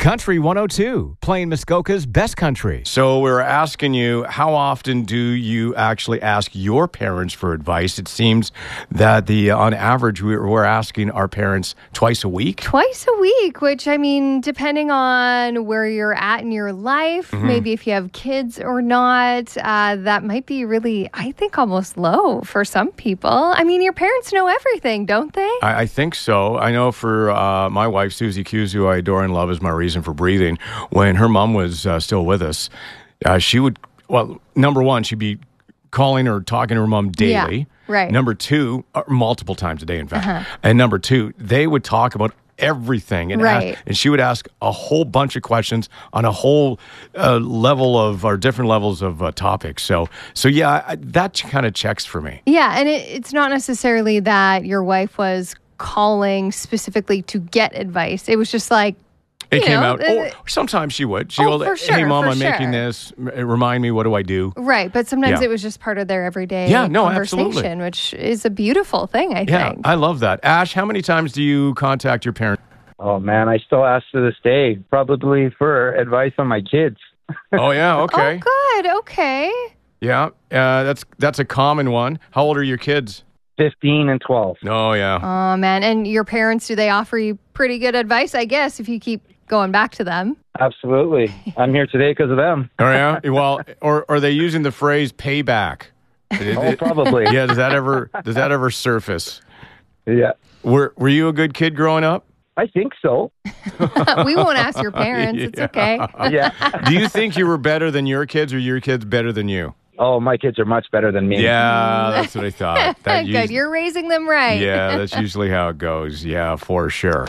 Country 102, playing Muskoka's best country. So we're asking you, how often do you actually ask your parents for advice? It seems that on average, we're asking our parents twice a week. Twice a week, which, I mean, depending on where you're at in your life, maybe if you have kids or not, that might be really, I think, almost low for some people. I mean, your parents know everything, don't they? I think so. I know for my wife, Susie Hughes, who I adore and love, is my reason for breathing. When her mom was still with us, she would, number one, she'd be calling or talking to her mom daily. Yeah, right. Number two, multiple times a day, in fact. And number two, they would talk about everything. And, right. And she would ask a whole bunch of questions on a whole level of, or different levels of topics. So yeah, that kind of checks for me. Yeah, and it's not necessarily that your wife was calling specifically to get advice. It was just like, it came out. Or sometimes she would. She would, for sure, hey, Mom, I'm sure. making this. Remind me, what do I do? Right, but sometimes it was just part of their everyday conversation, absolutely. Which is a beautiful thing, I think. I love that. Ash, how many times do you contact your parents? Oh, man, I still ask to this day, probably for advice on my kids. Oh, yeah, okay. Oh, good, okay. Yeah, that's a common one. How old are your kids? 15 and 12. Oh, yeah. Oh, man. And your parents, do they offer you pretty good advice, I guess, if you keep going back to them? Absolutely. I'm here today because of them. Oh, yeah? Well, or are they using the phrase payback? Probably. Yeah, does that ever surface? Yeah. Were you a good kid growing up? I think so. We won't ask your parents. It's okay. Yeah. Do you think you were better than your kids, or your kids better than you? Oh, my kids are much better than me. Yeah, that's what I thought. Good. You're raising them right. Yeah, that's usually how it goes. Yeah, for sure.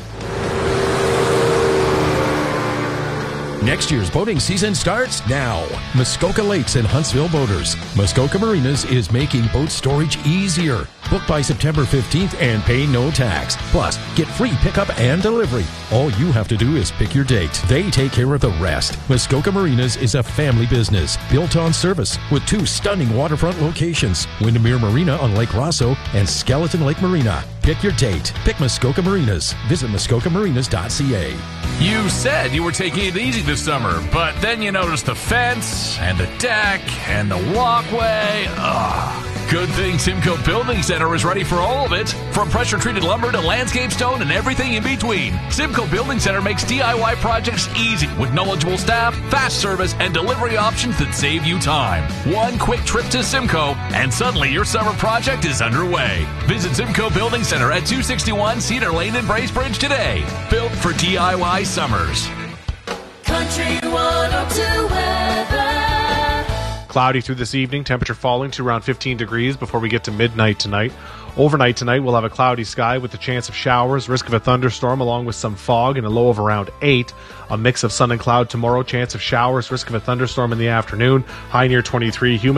Next year's boating season starts now. Muskoka Lakes and Huntsville Boaters. Muskoka Marinas is making boat storage easier. Book by September 15th and pay no tax. Plus, get free pickup and delivery. All you have to do is pick your date. They take care of the rest. Muskoka Marinas is a family business built on service with 2 stunning waterfront locations, Windermere Marina on Lake Rosso and Skeleton Lake Marina. Pick your date. Pick Muskoka Marinas. Visit muskokamarinas.ca. You said you were taking it easy this summer, but then you noticed the fence and the deck and the walkway. Ugh. Good thing Simcoe Building Center is ready for all of it. From pressure-treated lumber to landscape stone and everything in between. Simcoe Building Center makes DIY projects easy with knowledgeable staff, fast service, and delivery options that save you time. One quick trip to Simcoe, and suddenly your summer project is underway. Visit Simcoe Building Center at 261 Cedar Lane in Bracebridge today. Built for DIY summers. Country 102 weather. Cloudy through this evening, temperature falling to around 15 degrees before we get to midnight tonight. Overnight tonight, we'll have a cloudy sky with a chance of showers, risk of a thunderstorm along with some fog and a low of around 8. A mix of sun and cloud tomorrow, chance of showers, risk of a thunderstorm in the afternoon, high near 23, humid.